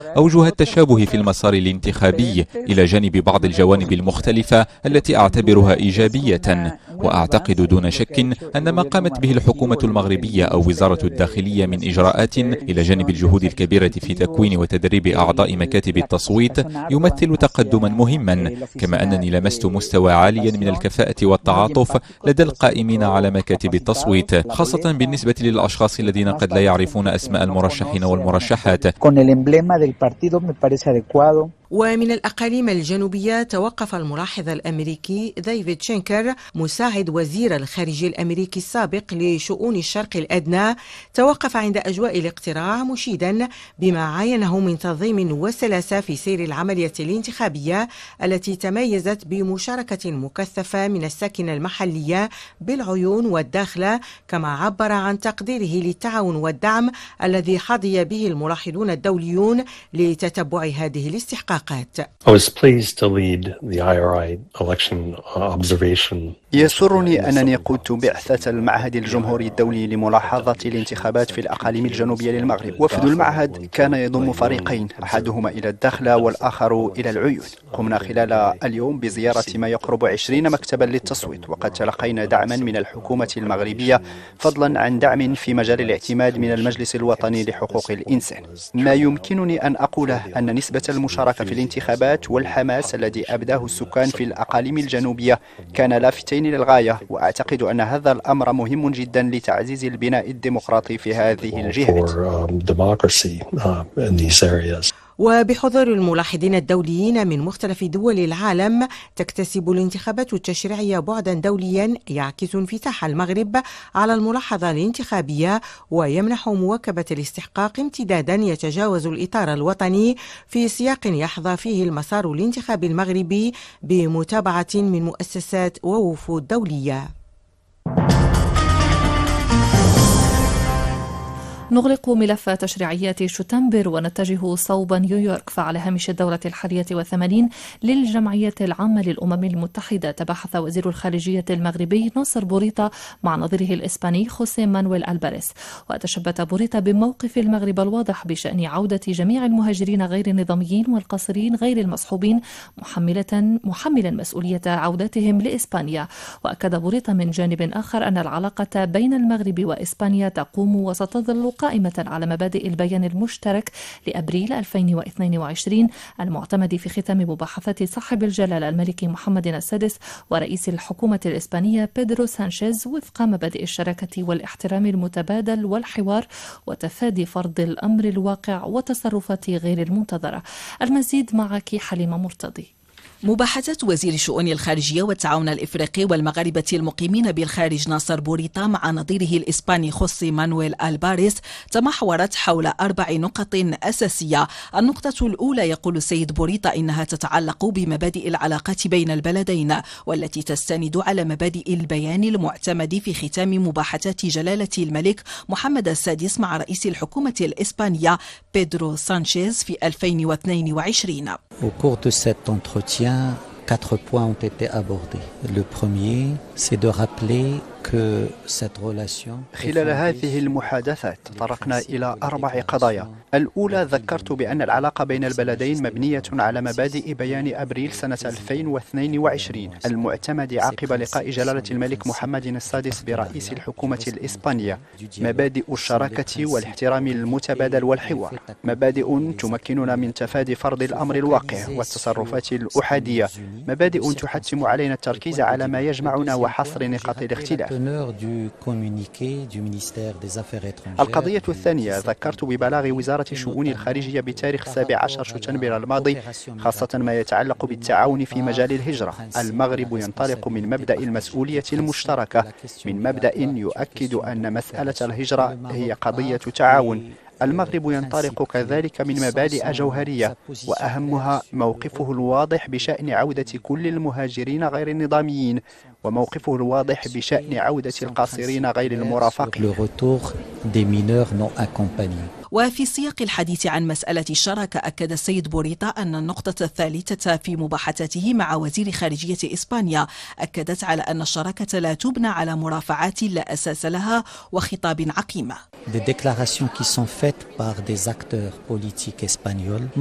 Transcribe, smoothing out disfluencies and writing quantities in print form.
أوجه التشابه في المسار الانتخابي إلى جانب بعض الجوانب المختلفة التي أعتبرها إيجابية. وأعتقد دون شك أن ما قامت به الحكومة المغربية أو وزارة الداخلية من إجراءات إلى جانب الجهود الكبيرة في تكوين وتدريب أعضاء مكاتب التصويت يمثل تقدما مهما، كما أنني لمست مستوى عاليا من الكفاءة والتعاطف لدى القائمين على مكاتب التصويت، خاصة بالنسبة للأشخاص الذين قد لا يعرفون أسماء المرشحين والمرشحات. ومن الأقاليم الجنوبية توقف الملاحظ الأمريكي ديفيد شينكر مساعد وزير الخارجية الأمريكي السابق لشؤون الشرق الأدنى، توقف عند أجواء الاقتراع مشيدا بما عاينه من تنظيم وسلاسة في سير العملية الانتخابية التي تميزت بمشاركة مكثفة من الساكنة المحلية بالعيون والداخلة، كما عبر عن تقديره للتعاون والدعم الذي حظي به الملاحظون الدوليون لتتبع هذه الاستحقاقات. يسرني أنني قدت بعثة المعهد الجمهوري الدولي لملاحظة الانتخابات في الأقاليم الجنوبية للمغرب. وفد المعهد كان يضم فريقين، أحدهما إلى الداخلة والآخر إلى العيون. قمنا خلال اليوم بزيارة ما يقرب 20 مكتبا للتصويت، وقد تلقينا دعما من الحكومة المغربية فضلا عن دعم في مجال الاعتماد من المجلس الوطني لحقوق الإنسان. ما يمكنني أن أقوله أن نسبة المشاركة في الانتخابات والحماس الذي أبداه السكان في الأقاليم الجنوبية كان لافتين للغاية، وأعتقد أن هذا الأمر مهم جدا لتعزيز البناء الديمقراطي في هذه الجهات. وبحضور الملاحظين الدوليين من مختلف دول العالم، تكتسب الانتخابات التشريعية بعدا دوليا يعكس انفتاح المغرب على الملاحظة الانتخابية، ويمنح مواكبة الاستحقاق امتدادا يتجاوز الإطار الوطني في سياق يحظى فيه المسار الانتخابي المغربي بمتابعة من مؤسسات ووفود دولية. نغلق ملف تشريعيات شتنبر ونتجه صوب نيويورك. فعلى هامش الدورة 81 للجمعية العامة للأمم المتحدة، تباحث وزير الخارجية المغربي ناصر بوريطة مع نظيره الإسباني خوسيه مانويل ألباريس، وتشبت بوريطة بموقف المغرب الواضح بشأن عودة جميع المهاجرين غير النظاميين والقاصرين غير المصحوبين، محملا مسؤولية عودتهم لإسبانيا. وأكد بوريطة من جانب آخر أن العلاقة بين المغرب وإسبانيا تقوم وستظل قائمة على مبادئ البيان المشترك لأبريل 2022 المعتمد في ختام مباحثات صاحب الجلالة الملك محمد السادس ورئيس الحكومة الإسبانية بيدرو سانشيز، وفق مبادئ الشراكة والاحترام المتبادل والحوار وتفادي فرض الأمر الواقع وتصرفات غير المنتظرة. المزيد معك حليمة مرتضي. مباحثات وزير الشؤون الخارجية والتعاون الإفريقي والمغاربة المقيمين بالخارج ناصر بوريطة مع نظيره الإسباني خوسيه مانويل ألباريس تمحورت حول 4 نقط أساسية. النقطة الأولى، يقول السيد بوريطة، إنها تتعلق بمبادئ العلاقات بين البلدين، والتي تستند على مبادئ البيان المعتمد في ختام مباحثات جلالة الملك محمد السادس مع رئيس الحكومة الإسبانية بيدرو سانشيز في 2022. Quatre points ont été abordés. Le premier, c'est de rappeler que cette relation. خلال هذه المحادثات تطرقنا إلى 4 قضايا. الأولى، ذكرت بأن العلاقة بين البلدين مبنية على مبادئ بيان أبريل سنة 2022 المعتمد عقب لقاء جلالة الملك محمد السادس برئيس الحكومة الإسبانية. مبادئ الشراكة والاحترام المتبادل والحوار، مبادئ تمكننا من تفادي فرض الأمر الواقع والتصرفات الأحادية، مبادئ تحتم علينا التركيز على ما يجمعنا وحصر نقاط الاختلاف. القضية الثانية، ذكرت ببلاغ وزارة الشؤون الخارجية بتاريخ 17 شتنبر الماضي، خاصة ما يتعلق بالتعاون في مجال الهجرة. المغرب ينطلق من مبدأ المسؤولية المشتركة، من مبدأ يؤكد أن مسألة الهجرة هي قضية تعاون. المغرب ينطلق كذلك من مبادئ جوهرية، وأهمها موقفه الواضح بشأن عودة كل المهاجرين غير النظاميين، وموقفه الواضح بشأن عودة القاصرين غير المرافقين. وفي سياق الحديث عن مسألة الشراكة أكد السيد بوريطا أن النقطة الثالثة في مباحثاته مع وزير خارجية إسبانيا أكدت على أن الشراكة لا تبنى على مرافعات لا أساس لها وخطاب عقيم. Des déclarations qui sont faites par des acteurs politiques espagnols